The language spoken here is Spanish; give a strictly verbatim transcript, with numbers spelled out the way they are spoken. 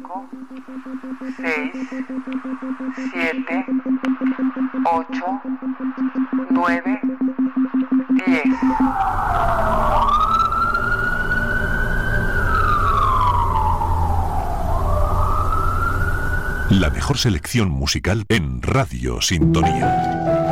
cinco, seis, siete, ocho, nueve, diez. La mejor selección musical en Radio Sintonía.